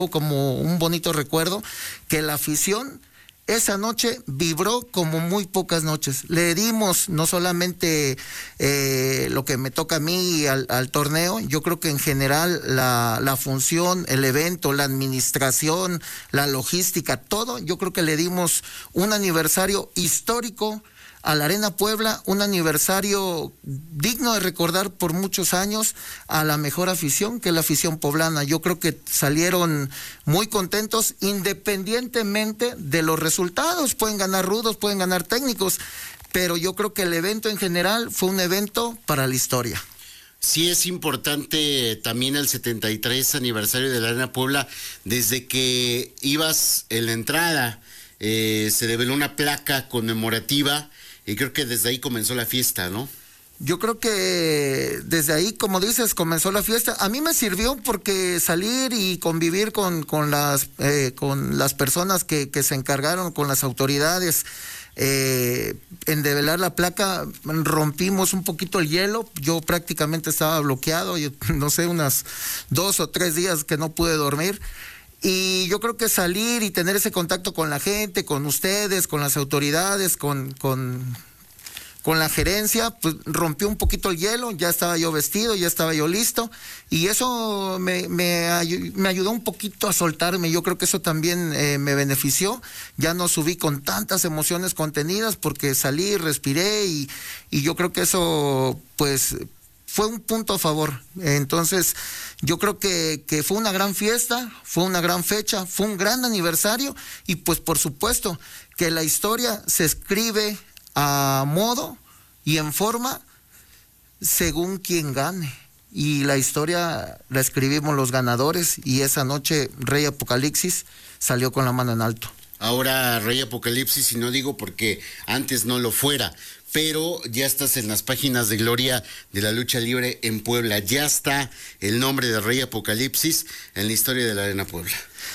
como un bonito recuerdo, que la afición esa noche vibró como muy pocas noches. Le dimos no solamente lo que me toca a mí al torneo, yo creo que en general la función, el evento, la administración, la logística, todo, yo creo que le dimos un aniversario histórico a la Arena Puebla, un aniversario digno de recordar por muchos años a la mejor afición, que es la afición poblana. Yo creo que salieron muy contentos independientemente de los resultados. Pueden ganar rudos, pueden ganar técnicos, pero yo creo que el evento en general fue un evento para la historia. Sí, es importante también el 73 aniversario de la Arena Puebla. Desde que ibas en la entrada, se develó una placa conmemorativa. Y creo que desde ahí comenzó la fiesta, ¿no? Yo creo que desde ahí, como dices, comenzó la fiesta. A mí me sirvió porque salir y convivir con las personas que se encargaron, con las autoridades, en develar la placa, rompimos un poquito el hielo. Yo prácticamente estaba bloqueado, no sé, unas 2 o 3 días que no pude dormir. Y yo creo que salir y tener ese contacto con la gente, con ustedes, con las autoridades, con la gerencia, pues rompió un poquito el hielo. Ya estaba yo vestido, ya estaba yo listo, y eso me ayudó un poquito a soltarme. Yo creo que eso también me benefició. Ya no subí con tantas emociones contenidas porque salí, respiré, y yo creo que eso pues fue un punto a favor. Entonces, yo creo que fue una gran fiesta, fue una gran fecha, fue un gran aniversario, y pues por supuesto que la historia se escribe a modo y en forma según quien gane. Y la historia la escribimos los ganadores, y esa noche Rey Apocalipsis salió con la mano en alto. Ahora Rey Apocalipsis, y no digo porque antes no lo fuera, pero ya estás en las páginas de gloria de la lucha libre en Puebla. Ya está el nombre de Rey Apocalipsis en la historia de la Arena Puebla.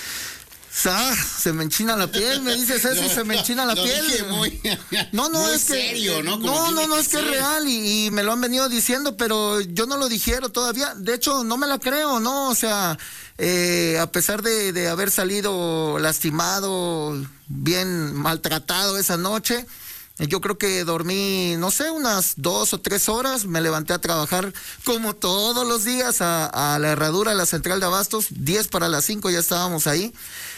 Se me enchina la piel, me dices eso, no, se me enchina la piel. Dije muy es serio, que, ¿no? No, es que es real, y me lo han venido diciendo, pero yo no lo dijeron todavía. De hecho, no me la creo, ¿no? O sea, a pesar de haber salido lastimado, bien maltratado esa noche, yo creo que dormí, no sé, unas 2 o 3 horas. Me levanté a trabajar como todos los días a la herradura, a la central de abastos. 10 para las 5 ya estábamos ahí.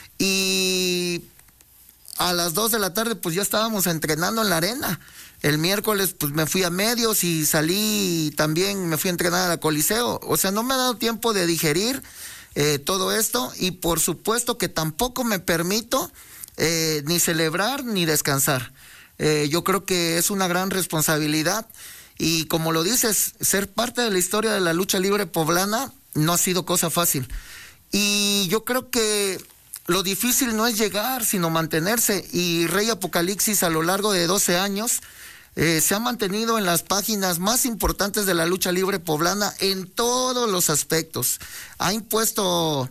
Y a las 2 de la tarde pues ya estábamos entrenando en la arena. El miércoles pues me fui a medios y salí también, me fui a entrenar a la Coliseo. O sea, no me ha dado tiempo de digerir todo esto, y por supuesto que tampoco me permito ni celebrar ni descansar. Yo creo que es una gran responsabilidad, y como lo dices, ser parte de la historia de la lucha libre poblana no ha sido cosa fácil. Y yo creo que lo difícil no es llegar, sino mantenerse. Y Rey Apocalipsis a lo largo de 12 años se ha mantenido en las páginas más importantes de la lucha libre poblana en todos los aspectos. Ha impuesto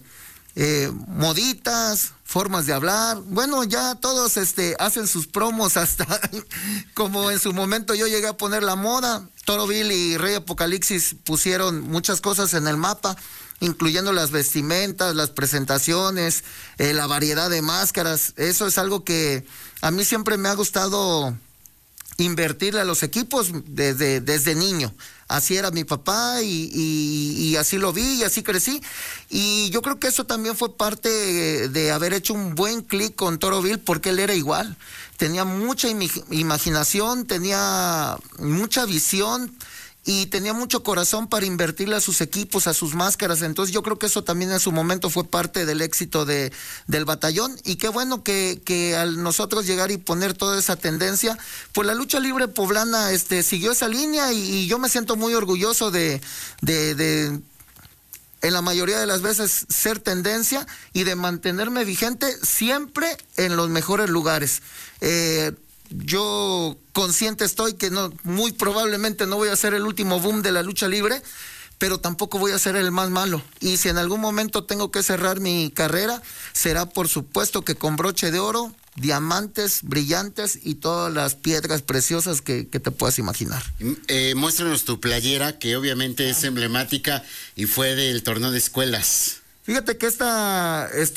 moditas, formas de hablar. Bueno, ya todos hacen sus promos, hasta como en su momento yo llegué a poner la moda. Toro Bill y Rey Apocalipsis pusieron muchas cosas en el mapa, incluyendo las vestimentas, las presentaciones, la variedad de máscaras. Eso es algo que a mí siempre me ha gustado invertirle a los equipos desde niño. Así era mi papá, y así lo vi y así crecí. Y yo creo que eso también fue parte de haber hecho un buen clic con Toro Bill, porque él era igual. Tenía mucha imaginación, tenía mucha visión, y tenía mucho corazón para invertirle a sus equipos, a sus máscaras. Entonces yo creo que eso también en su momento fue parte del éxito del batallón. Y qué bueno que al nosotros llegar y poner toda esa tendencia, pues la lucha libre poblana siguió esa línea, y yo me siento muy orgulloso de en la mayoría de las veces ser tendencia, y de mantenerme vigente siempre en los mejores lugares. Yo consciente estoy que muy probablemente no voy a ser el último boom de la lucha libre, pero tampoco voy a ser el más malo. Y si en algún momento tengo que cerrar mi carrera, será por supuesto que con broche de oro, diamantes brillantes y todas las piedras preciosas que te puedas imaginar. Muéstranos tu playera, que obviamente es emblemática y fue del torneo de escuelas. Fíjate que esta